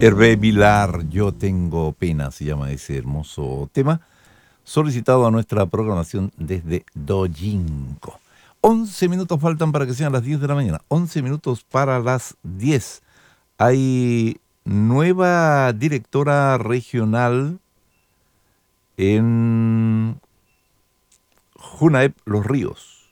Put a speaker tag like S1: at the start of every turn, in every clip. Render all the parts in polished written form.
S1: Hervé Vilar, Yo tengo pena, se llama ese hermoso tema, solicitado a nuestra programación desde Dojinco. 11 minutos faltan para que sean las 10 de la mañana, 11 minutos para las 10. Hay nueva directora regional en Junaep Los Ríos.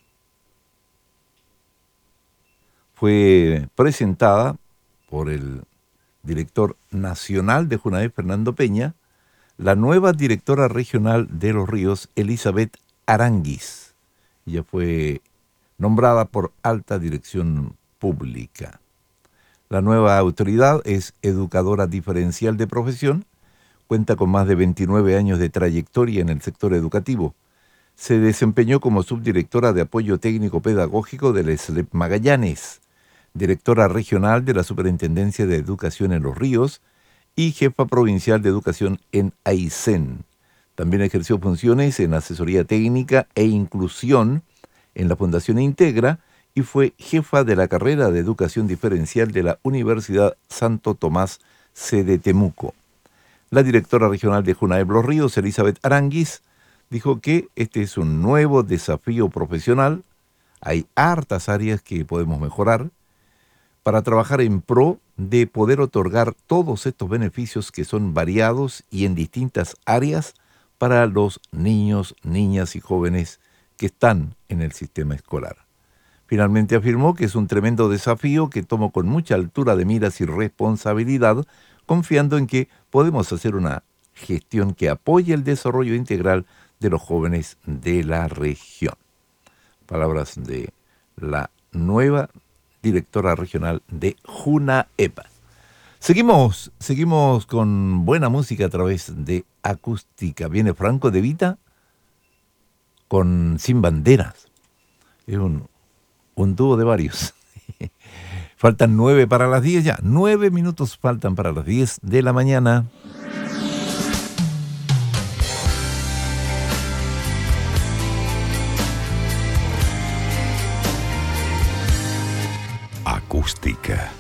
S1: Fue presentada por el director nacional de Junaep, Fernando Peña, la nueva directora regional de Los Ríos, Elizabeth Aranguis. Ella fue nombrada por Alta Dirección Pública. La nueva autoridad es educadora diferencial de profesión, cuenta con más de 29 años de trayectoria en el sector educativo. Se desempeñó como subdirectora de apoyo técnico pedagógico del SLEP Magallanes, directora regional de la Superintendencia de Educación en Los Ríos y jefa provincial de educación en Aysén. También ejerció funciones en asesoría técnica e inclusión en la Fundación Integra y fue jefa de la carrera de educación diferencial de la Universidad Santo Tomás, sede Temuco. La directora regional de Junaep Los Ríos, Elizabeth Aranguis, dijo que este es un nuevo desafío profesional. Hay hartas áreas que podemos mejorar para trabajar en pro de poder otorgar todos estos beneficios que son variados y en distintas áreas para los niños, niñas y jóvenes que están en el sistema escolar. Finalmente afirmó que es un tremendo desafío que tomo con mucha altura de miras y responsabilidad, confiando en que podemos hacer una gestión que apoye el desarrollo integral de los jóvenes de la región. Palabras de la nueva directora regional de Junaep. Seguimos con buena música a través de Acústica. Viene Franco De Vita con Sin Banderas. Es un dúo de varios. Faltan 9 para las 10 ya. 9 minutos faltan para las 10 de la mañana.
S2: Acústica.